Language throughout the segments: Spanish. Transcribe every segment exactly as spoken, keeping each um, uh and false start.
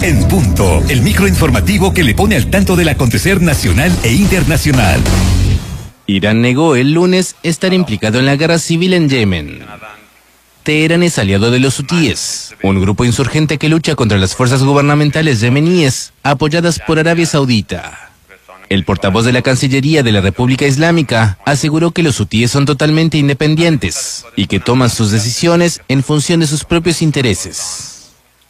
En punto, el microinformativo que le pone al tanto del acontecer nacional e internacional. Irán negó el lunes estar implicado en la guerra civil en Yemen. Teherán es aliado de los hutíes, un grupo insurgente que lucha contra las fuerzas gubernamentales yemeníes, apoyadas por Arabia Saudita. El portavoz de la Cancillería de la República Islámica aseguró que los hutíes son totalmente independientes y que toman sus decisiones en función de sus propios intereses.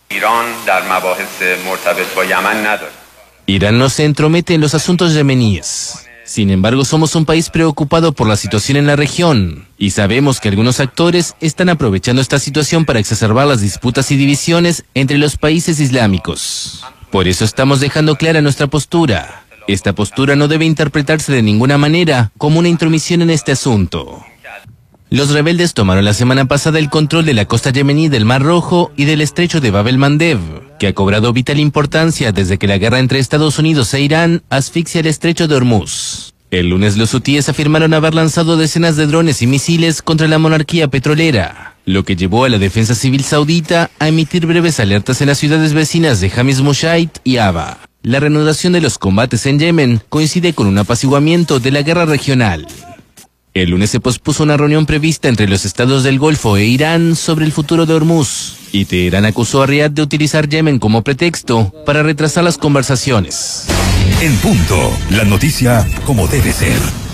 Irán no se entromete en los asuntos yemeníes. Sin embargo, somos un país preocupado por la situación en la región y sabemos que algunos actores están aprovechando esta situación para exacerbar las disputas y divisiones entre los países islámicos. Por eso estamos dejando clara nuestra postura. Esta postura no debe interpretarse de ninguna manera como una intromisión en este asunto. Los rebeldes tomaron la semana pasada el control de la costa yemení del Mar Rojo y del estrecho de Bab el-Mandeb, que ha cobrado vital importancia desde que la guerra entre Estados Unidos e Irán asfixia el estrecho de Hormuz. El lunes los hutíes afirmaron haber lanzado decenas de drones y misiles contra la monarquía petrolera, lo que llevó a la defensa civil saudita a emitir breves alertas en las ciudades vecinas de Hamis Mushaid y Aba. La reanudación de los combates en Yemen coincide con un apaciguamiento de la guerra regional. El lunes se pospuso una reunión prevista entre los estados del Golfo e Irán sobre el futuro de Hormuz, y Teherán acusó a Riad de utilizar Yemen como pretexto para retrasar las conversaciones. En punto, la noticia como debe ser.